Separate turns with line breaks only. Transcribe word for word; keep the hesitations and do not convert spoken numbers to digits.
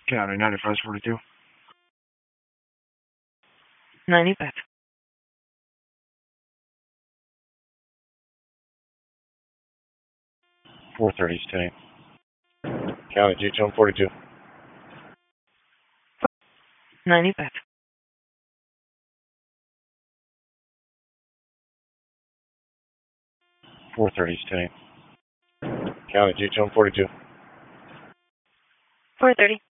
County ninety-five forty-two.
ninety-five.
four thirty today. County G two forty-two.
ninety-five.
four thirty today. County G two forty-two.
four thirty.